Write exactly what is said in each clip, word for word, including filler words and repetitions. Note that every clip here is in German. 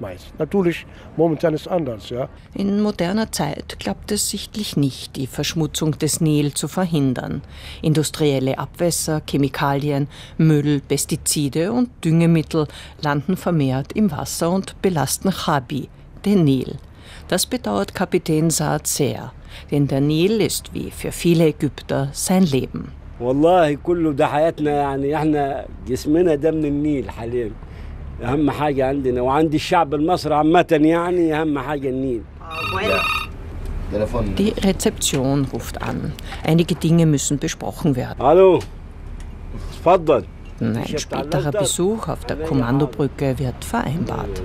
damals. Natürlich, momentan ist es anders. Ja. In moderner Zeit klappt es sichtlich nicht, die Verschmutzung des Nil zu verhindern. Industrielle Abwässer, Chemikalien, Müll, Pestizide und Düngemittel landen vermehrt im Wasser und belasten Chabi, den Nil. Das bedauert Kapitän Saad sehr, denn der Nil ist wie für viele Ägypter sein Leben. والله كله ده حياتنا يعني احنا جسمنا ده من النيل حاليا اهم حاجه عندنا وعند الشعب المصري عامه يعني اهم حاجه النيل. Die Rezeption ruft an. Einige Dinge müssen besprochen werden. Hallo. تفضل. Ein späterer Besuch auf der Kommandobrücke wird vereinbart.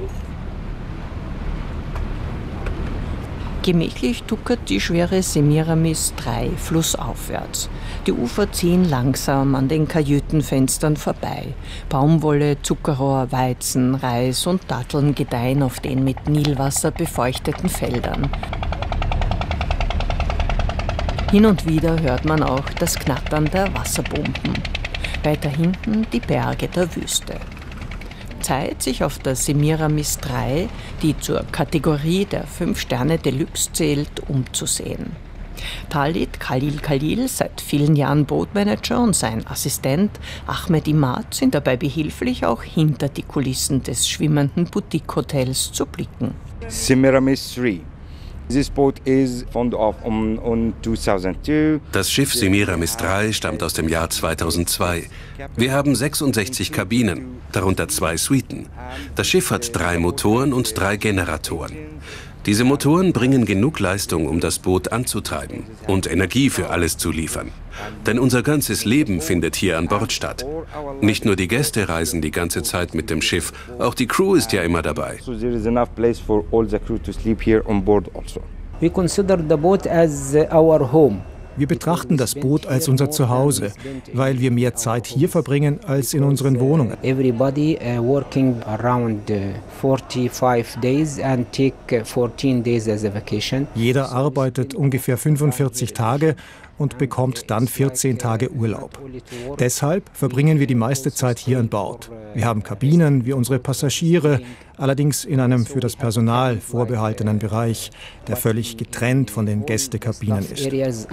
Gemächlich tuckert die schwere Semiramis drei flussaufwärts. Die Ufer ziehen langsam an den Kajütenfenstern vorbei. Baumwolle, Zuckerrohr, Weizen, Reis und Datteln gedeihen auf den mit Nilwasser befeuchteten Feldern. Hin und wieder hört man auch das Knattern der Wasserpumpen. Weiter hinten die Berge der Wüste. Zeit, sich auf der Semiramis drei, die zur Kategorie der fünf Sterne Deluxe zählt, umzusehen. Talit Khalil Khalil, seit vielen Jahren Bootmanager, und sein Assistent Ahmed Imad sind dabei behilflich, auch hinter die Kulissen des schwimmenden Boutique-Hotels zu blicken. Semiramis drei. This boat is found of um, on two thousand two. Das Schiff Semiramis drei stammt aus dem Jahr zweitausendzwei. Wir haben sechsundsechzig Kabinen, darunter zwei Suiten. Das Schiff hat drei Motoren und drei Generatoren. Diese Motoren bringen genug Leistung, um das Boot anzutreiben und Energie für alles zu liefern. Denn unser ganzes Leben findet hier an Bord statt. Nicht nur die Gäste reisen die ganze Zeit mit dem Schiff, auch die Crew ist ja immer dabei. So there is enough place for all the crew to sleep here on board also. We consider the boat as our home. Wir betrachten das Boot als unser Zuhause, weil wir mehr Zeit hier verbringen als in unseren Wohnungen. Everybody uh, working around uh, forty-five days and take fourteen days as a vacation. Jeder arbeitet ungefähr fünfundvierzig Tage und bekommt dann vierzehn Tage Urlaub. Deshalb verbringen wir die meiste Zeit hier an Bord. Wir haben Kabinen wie unsere Passagiere, allerdings in einem für das Personal vorbehaltenen Bereich, der völlig getrennt von den Gästekabinen ist.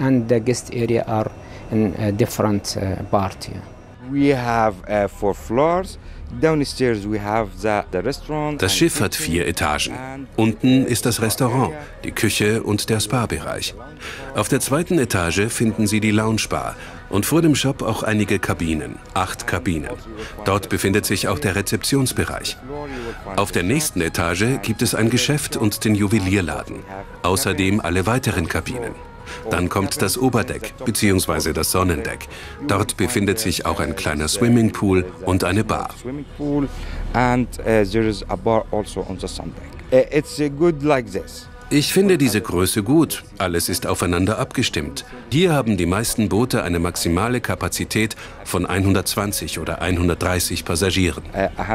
We have uh, four floors. Downstairs we have the, the restaurant. Das Schiff hat vier Etagen. Unten ist das Restaurant, die Küche und der Spa-Bereich. Auf der zweiten Etage finden Sie die Lounge-Bar und vor dem Shop auch einige Kabinen, acht Kabinen. Dort befindet sich auch der Rezeptionsbereich. Auf der nächsten Etage gibt es ein Geschäft und den Juwelierladen. Außerdem alle weiteren Kabinen. Dann kommt das Oberdeck bzw. das Sonnendeck. Dort befindet sich auch ein kleiner Swimmingpool und eine Bar. Ich finde diese Größe gut. Alles ist aufeinander abgestimmt. Hier haben die meisten Boote eine maximale Kapazität von hundertzwanzig oder hundertdreißig Passagieren.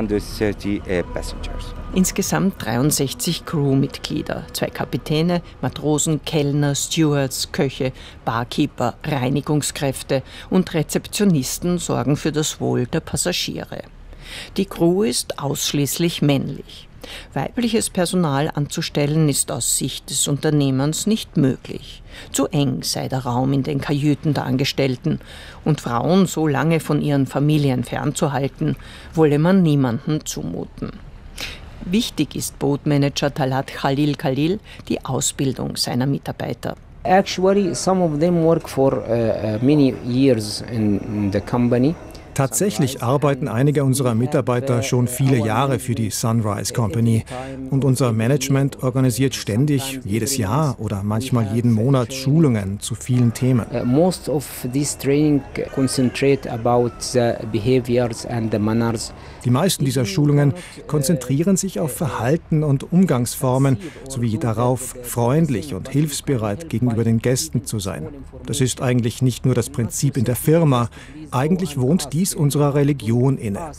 Insgesamt dreiundsechzig Crewmitglieder, zwei Kapitäne, Matrosen, Kellner, Stewards, Köche, Barkeeper, Reinigungskräfte und Rezeptionisten sorgen für das Wohl der Passagiere. Die Crew ist ausschließlich männlich. Weibliches Personal anzustellen ist aus Sicht des Unternehmens nicht möglich. Zu eng sei der Raum in den Kajüten der Angestellten und Frauen so lange von ihren Familien fernzuhalten, wolle man niemandem zumuten. Wichtig ist Bootmanager Talat Khalil Khalil die Ausbildung seiner Mitarbeiter. Actually, some of them work for uh, many years in the company. Tatsächlich arbeiten einige unserer Mitarbeiter schon viele Jahre für die Sunrise Company und unser Management organisiert ständig, jedes Jahr oder manchmal jeden Monat Schulungen zu vielen Themen. Most of this training concentrate about the behaviors and the manners. Die meisten dieser Schulungen konzentrieren sich auf Verhalten und Umgangsformen sowie darauf, freundlich und hilfsbereit gegenüber den Gästen zu sein. Das ist eigentlich nicht nur das Prinzip in der Firma, eigentlich wohnt dies unserer Religion inne.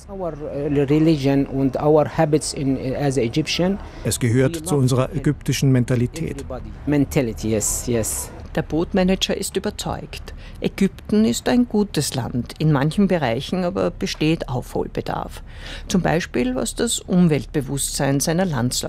Es gehört zu unserer ägyptischen Mentalität. Der Bootmanager ist überzeugt. Ägypten ist ein gutes Land, in manchen Bereichen aber besteht Aufholbedarf. Zum Beispiel was das Umweltbewusstsein seiner Landsleute